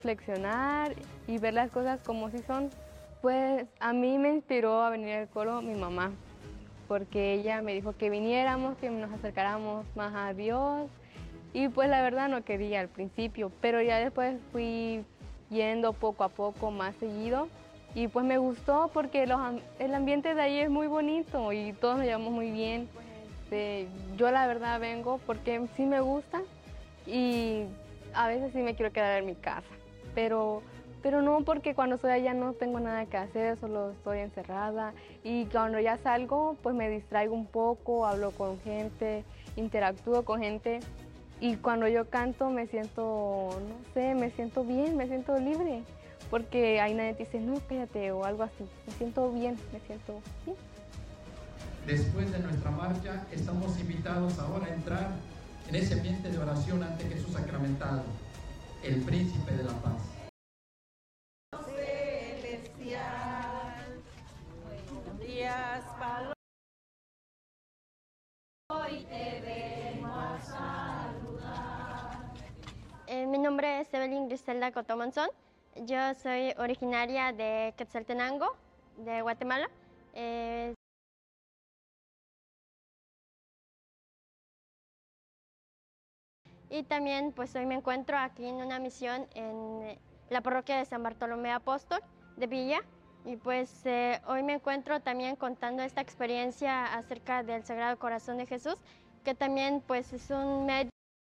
Reflexionar y ver las cosas como si son. Pues a mí me inspiró a venir al coro mi mamá, porque ella me dijo que viniéramos, que nos acercáramos más a Dios. Y pues la verdad no quería al principio, pero ya después fui yendo poco a poco más seguido y pues me gustó porque el ambiente de ahí es muy bonito y todos nos llevamos muy bien. Yo la verdad vengo porque sí me gusta y a veces sí me quiero quedar en mi casa, pero, pero no porque cuando estoy allá no tengo nada que hacer, solo estoy encerrada y cuando ya salgo pues me distraigo un poco, hablo con gente, interactúo con gente. Y cuando yo canto me siento, no sé, me siento bien, me siento libre, porque ahí nadie te dice, no, cállate o algo así. Me siento bien, me siento bien. Después de nuestra marcha, estamos invitados ahora a entrar en ese ambiente de oración ante Jesús sacramentado, el Príncipe de la Paz. Celestial, buenos días, Paloma. Hoy te vengo a saludar. Mi nombre es Evelyn Griselda Cotomonzón. Yo soy originaria de Quetzaltenango, de Guatemala. Y también pues hoy me encuentro aquí en una misión en la parroquia de San Bartolomé Apóstol de Villa. Y pues hoy me encuentro también contando esta experiencia acerca del Sagrado Corazón de Jesús, que también pues es un medio